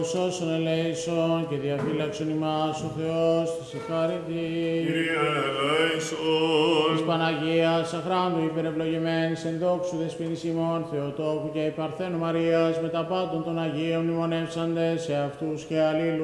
Σώσον ελέησον και διαφύλαξον ημάς ο Θεός της εχάρητη. Κύριε ελέησον. Της Παναγίας αχράντου υπερευλογημένης εν δόξου δεσποινής ημών Θεοτόκου και η Παρθένου Μαρίας με τα πάντων των Αγίων μνημονεύσαντες σε αυτούς και αλλήλους.